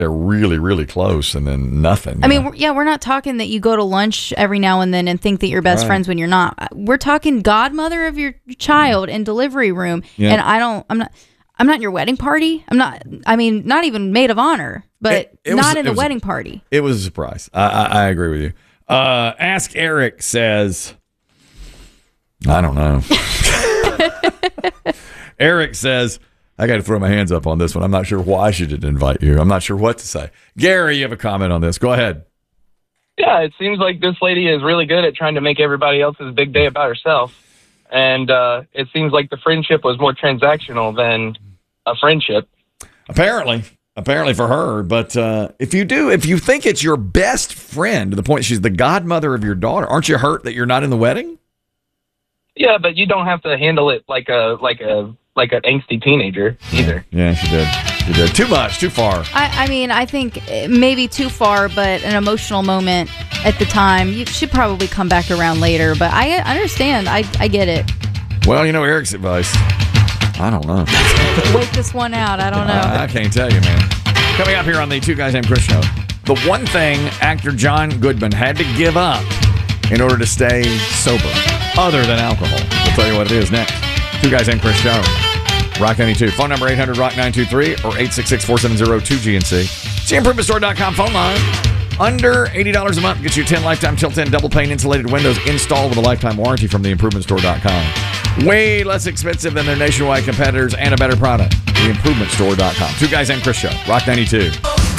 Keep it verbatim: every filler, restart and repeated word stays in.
they're really, really close, and then nothing. I mean, know? we're, yeah, we're not talking that you go to lunch every now and then and think that you're best Right. friends when you're not. We're talking godmother of your child in delivery room, Yeah. and I don't. I'm not. I'm not in your wedding party. I'm not. I mean, not even maid of honor, but It- it was- not in it the was- wedding party. It was a surprise. I, I, I agree with you. Uh, Ask Eric says, I don't know. Eric says, I got to throw my hands up on this one. I'm not sure why she didn't invite you. I'm not sure what to say. Gary, you have a comment on this. Go ahead. Yeah, it seems like this lady is really good at trying to make everybody else's big day about herself. And uh, it seems like the friendship was more transactional than a friendship. Apparently. Apparently for her. But uh, if you do, if you think it's your best friend to the point she's the godmother of your daughter, aren't you hurt that you're not in the wedding? Yeah, but you don't have to handle it like a like a like an angsty teenager either. Yeah, she did. She did. Too much, too far. I, I mean, I think maybe too far, but an emotional moment at the time. You should probably come back around later. But I understand. I I get it. Well, you know Eric's advice. I don't know. Wait this one out. I don't know. I, I can't tell you, man. Coming up here on the Two Guys Named Chris show, the one thing actor John Goodman had to give up in order to stay sober, other than alcohol. We'll tell you what it is next. Two Guys Named Chris show. Rock ninety-two. Phone number eight hundred rock nine two three or eight six six, four seven zero, two G N C. See improvement store dot com phone line. Under eighty dollars a month gets you ten lifetime tilt-in double pane insulated windows installed with a lifetime warranty from the improvement store dot com. Way less expensive than their nationwide competitors and a better product. the improvement store dot com. Two Guys Named Chris show. Rock ninety-two.